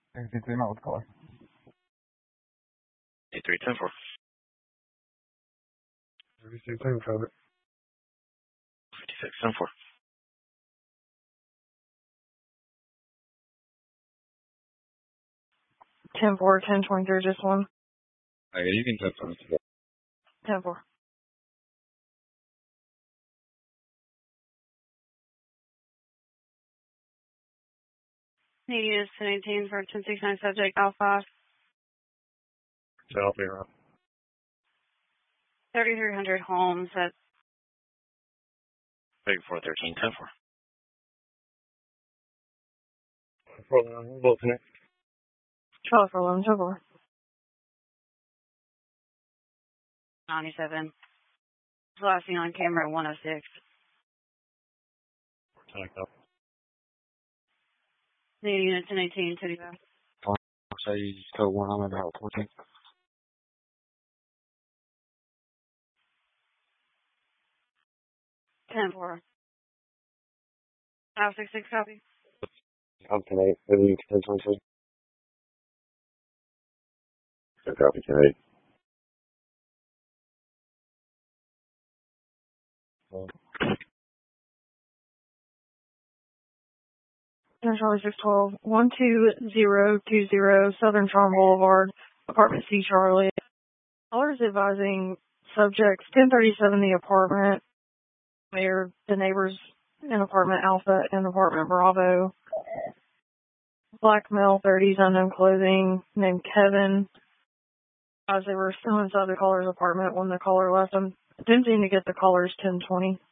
Anything not with color. 8310-4. 3610-4. 5610-4. 10-4, 10-23, just one. Okay, you can touch on it. 10-4. Canadian is 1018 for 1069 subject Alpha. I'll be around. 3300 homes at Big 413-10-4. Both connect. Charlie for 11, 10-4. 97. Last seen on camera at 106. Canadian is 1018, 25. So you just go one on about 14. 10-4. 566 copy. I'm tonight. 10-22. So copy tonight. Charlie 612, 12020 Southern Charm Boulevard, apartment C, Charlie. Callers advising subjects 1037 the apartment, where the neighbors in apartment Alpha and apartment Bravo. Black male, 30s, unknown clothing, named Kevin. As they were still inside the caller's apartment when the caller left them, attempting to get the caller's 1020.